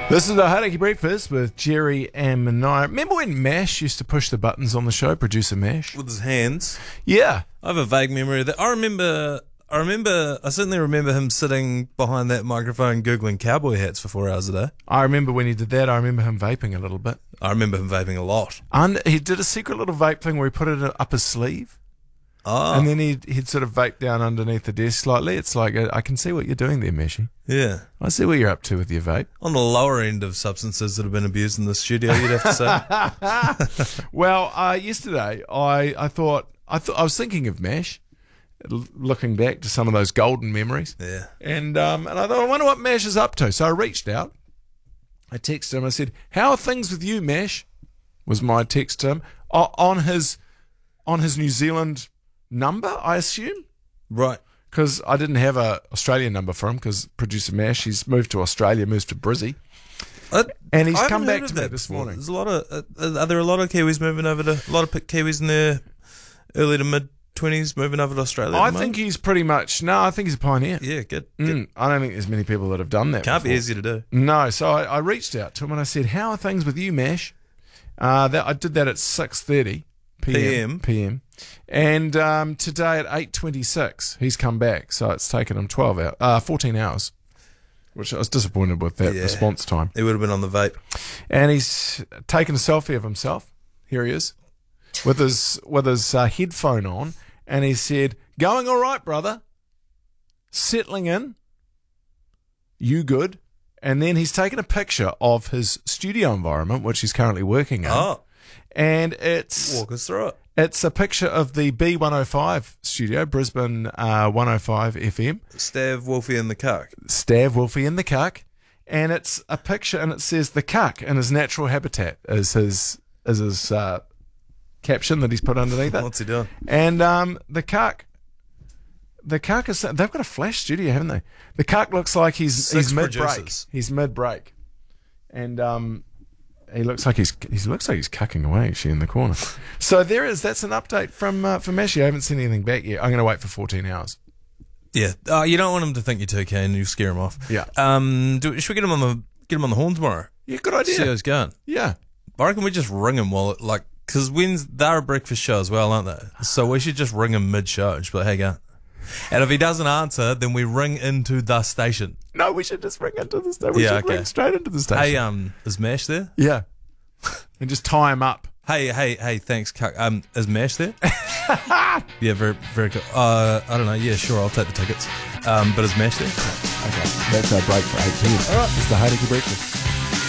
This is the Hauraki Breakfast with Jerry and Manaya. Remember when Mash used to push the buttons on the show, producer Mash? With his hands. Yeah. I have a vague memory of that. I certainly remember him sitting behind that microphone Googling cowboy hats for 4 hours a day. I remember when he did that. I remember him vaping a little bit. I remember him vaping a lot. And he did a secret little vape thing where he put it up his sleeve. Oh. And then he'd sort of vape down underneath the desk slightly. It's like, I can see what you're doing there, Meshy. Yeah. I see what you're up to with your vape. On the lower end of substances that have been abused in the studio, you'd have to say. Well, yesterday I was thinking of Mash, looking back to some of those golden memories. Yeah. And I thought, I wonder what Mash is up to. So I reached out. I texted him. I said, "How are things with you, Mash?" Was my text to him on his New Zealand number, I assume. Right. Because I didn't have a Australian number for him because producer Mash, he's moved to Australia, moved to Brizzy. And he's come back to me this morning. There's a lot of, are there a lot of Kiwis moving over to, a lot of Kiwis in their early to mid 20s moving over to Australia? I think he's pretty much, I think he's a pioneer. Yeah, good. I don't think there's many people that have done that Can't before. be easy to do. No, so I reached out to him and I said, "How are things with you, Mash?" I did that at 6:30 p.m. And today at 8:26, he's come back. So it's taken him 14 hours, which I was disappointed with that response time. He would have been on the vape. And he's taken a selfie of himself. Here he is, with his headphone on, and he said, "Going all right, brother. Settling in. You good?" And then he's taken a picture of his studio environment, which he's currently working in. Oh. And it's Walk us through it. It's a picture of the B105 studio, Brisbane 105 FM. Stav, Wolfie and the Cuck. Stav, Wolfie and the Cuck. And it's a picture and it says the Cuck in his natural habitat is his caption that he's put underneath it. What's he doing? And the Cuck is, they've got a flash studio, haven't they? The Cuck looks like he's mid-break. producers. He's mid-break. And he looks like he's cucking away actually in the corner. So that's an update from Mashi. I haven't seen anything back yet. I'm going to wait for 14 hours. Yeah. You don't want him to think you're too keen. You scare him off. Yeah. Should we get him on the horn tomorrow? Yeah, good idea. See how it's going. Yeah. I reckon we just ring him because they're a breakfast show as well, aren't they? So we should just ring him mid-show and just be like, "Hey, go." And if he doesn't answer, then we ring into the station. No, we should just ring into the station. We should ring straight into the station. Hey, is Mash there? Yeah. And just tie him up. Hey, thanks, Cuck. Is Mash there? Yeah, very, very cool. I don't know. Yeah, sure, I'll take the tickets. But is Mash there? Okay. That's our break for 8 p.m. All right. It's the Hauraki Breakfast.